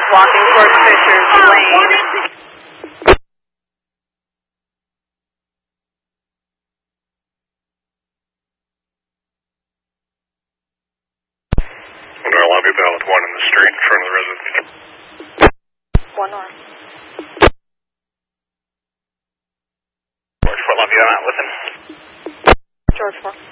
walking towards Fisher's Lane. Lobby Bell with 1 in the street in front of the residence. 1 north. George 4 Lafayette, listen. George 4.